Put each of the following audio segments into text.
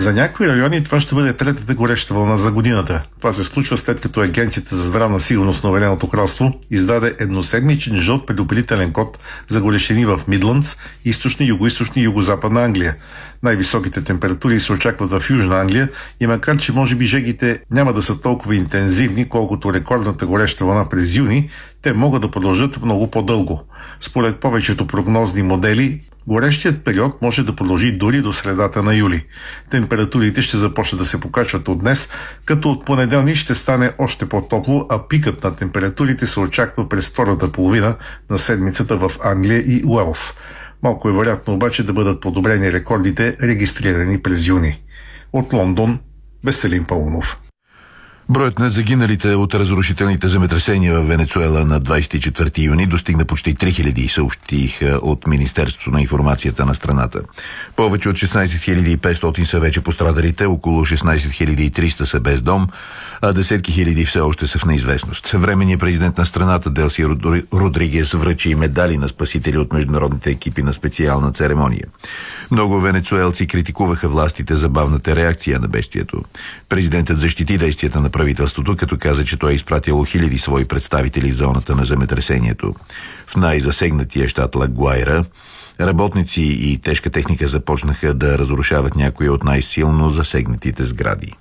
За някои райони това ще бъде третата гореща вълна за годината. Това се случва след като Агенцията за здравна сигурност на Обединеното кралство издаде едноседмичен жълт предупредителен код за горещини в Мидландс, източна, югоизточна и югозападна Англия. Най-високите температури се очакват в Южна Англия и макар, че може би жегите няма да са толкова интензивни, колкото рекордната гореща вълна през юни, те могат да продължат много по-дълго. Според повечето прогнозни модели, горещият период може да продължи дори до средата на юли. Температурите ще започнат да се покачват от днес, като от понеделник ще стане още по-топло, а пикът на температурите се очаква през втората половина на седмицата в Англия и Уелс. Малко е вероятно обаче да бъдат подобрени рекордите, регистрирани през юни. От Лондон, Веселин Паунов. Броят на загиналите от разрушителните земетресения в Венецуела на 24 юни достигна почти 3000, съобщиха от Министерството на информацията на страната. Повече от 16 500 са вече пострадалите, около 16 300 са без дом, а десетки хиляди все още са в неизвестност. Временният президент на страната Делси Родригес връчи медали на спасители от международните екипи на специална церемония. Много венецуелци критикуваха властите за бавната реакция на бедствието. Президентът защити действията на правителството, като каза, че той е изпратило хиляди свои представители в зоната на земетресението. В най-засегнатия щат Ла Гуайра работници и тежка техника започнаха да разрушават някои от най-силно засегнатите сгради.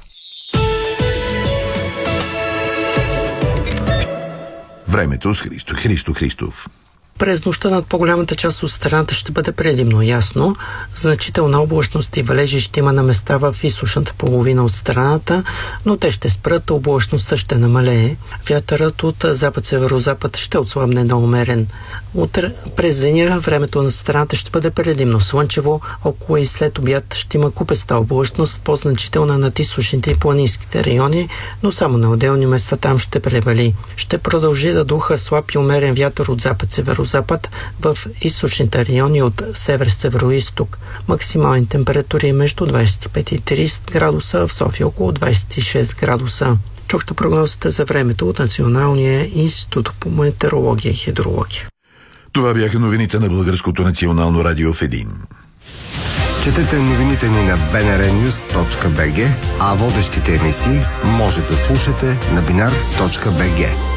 Времето с Христо Христов. През нощта над по-голямата част от страната ще бъде предимно ясно. Значителна облачност и валежи ще има на места в източната половина от страната, но те ще спрат, облачността ще намалее. Вятърът от запад-северозапад ще отслабне на умерен. Утре през деня времето на страната ще бъде предимно слънчево, около и след обяд ще има купеста облачност, по-значителна над източните и планинските райони, но само на отделни места там ще превали. Ще продължи да духа слаб и умерен вятър от запад-северозапад в източните райони от север-североизток. Максимални температури между 25 и 30 градуса, в София около 26 градуса. Чухте прогнозите за времето от Националния институт по метеорология и хидрология. Това бяха новините на Българското национално радио в 1. Четете новините ни на bnrnews.bg, а водещите емисии може да слушате на binar.bg.